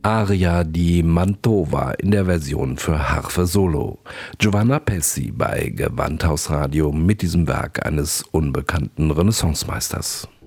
Aria di Mantova in der Version für Harfe Solo. Giovanna Pessi bei Gewandhausradio mit diesem Werk eines unbekannten Renaissancemeisters.